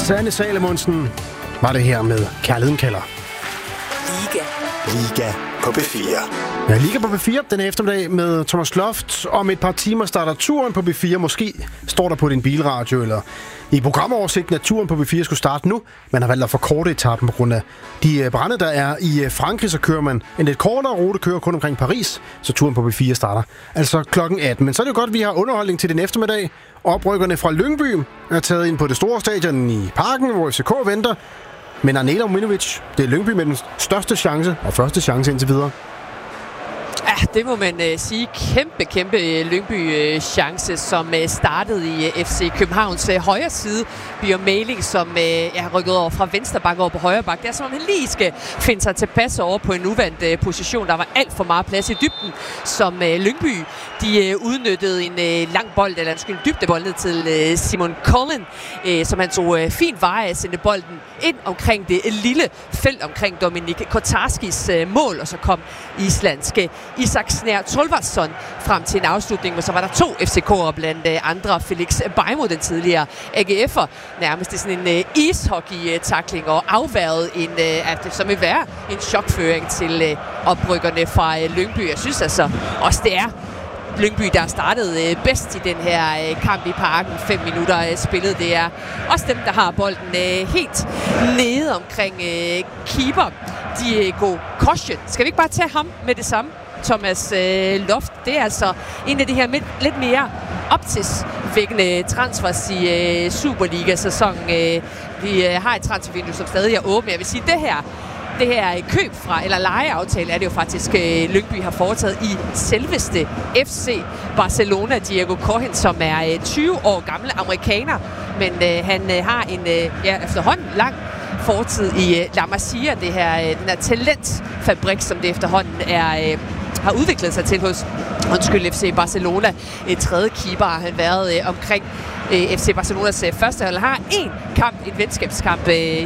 Sanne Salomonsen var det her med Kærligheden kalder. Liga på B4. Ja, Liga på B4 den eftermiddag med Thomas Loft. Om et par timer starter turen på B4. Måske står der på din bilradio eller i programoversigten, at turen på B4 skulle starte nu. Man har valgt at forkorte etappen på grund af de brande, der er i Frankrig. Så kører man en lidt kortere rute, kører kun omkring Paris. Så turen på B4 starter altså klokken 18. Men så er det jo godt, at vi har underholdning til den eftermiddag. Oprykkerne fra Lyngby er taget ind på det store stadion i Parken, hvor FCK venter. Men Arnela Ominovic, det er Lyngby med den største chance og første chance indtil videre. Ja, det må man sige. Kæmpe Lyngby chance, som startede i FC Københavns højre side. Bjørn Mæling, som har rykket over fra venstre bak over på højre bak. Det er som om han lige skal finde sig tilpas over på en uvandt position. Der var alt for meget plads i dybden, som Lyngby de udnyttede en lang bold, eller en dybdebold ned til Simon Cullen, som han tog fint vare af, sendte bolden ind omkring det lille felt omkring Dominik Kotarskis mål, og så kom islandske Isak Snær Tolvarsson frem til en afslutning, men så var der to FCK'ere blandt andre. Felix Beimo, den tidligere AGF'er, nærmest i sådan en ishockey-tackling og afværget at det som vil være en chokføring til oprykkerne fra Lyngby. Jeg synes altså også, det er Lyngby, der startede bedst i den her kamp i Parken. 5 minutter spillet. Det er også dem, der har bolden helt nede omkring keeper Diego Kochen. Skal vi ikke bare tage ham med det samme? Thomas Loft. Det er altså en af de her lidt mere optidsvækkende transfers i Superliga-sæsonen. Vi har et transfervindue, som stadig er åbent. Jeg vil sige, det her køb fra, eller lejeaftale, er det jo faktisk Lyngby har foretaget i selveste FC Barcelona. Diego Kochen, som er 20 år gammel amerikaner, men han har en efterhånden lang fortid i La Masia, den her talentfabrik, som det efterhånden har udviklet sig til hos FC Barcelona. Tredje keeper har han været omkring FC Barcelonas første hold. Har en venskabskamp,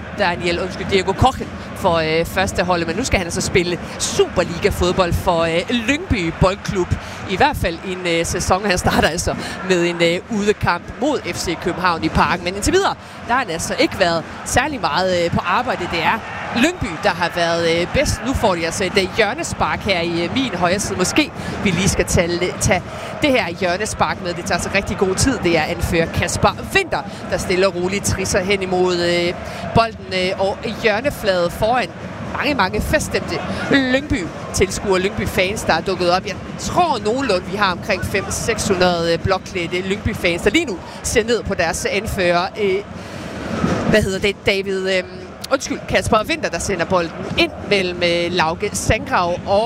Diego Kochen for første hold, men nu skal han altså spille Superliga-fodbold for Lyngby Boldklub. I hvert fald en sæson. Han starter altså med en udekamp mod FC København i Parken, men indtil videre, der har han altså ikke været særlig meget på arbejde. Det er Lyngby, der har været bedst. Nu får de altså et hjørnespark her i min højre side. Måske vi lige skal tage det her hjørnespark med. Det tager så rigtig god tid. Det er anfører Kasper Winter, der stille og roligt trisser hen imod bolden og hjørneflade foran mange feststemte Lyngby-tilskuere, Lyngby-fans, der er dukket op. Jeg tror nogenlunde, vi har omkring 500-600 blokklædte Lyngby-fans, der lige nu ser ned på deres anfører. Kasper Winter, der sender bolden ind mellem Lauke Sandgrav og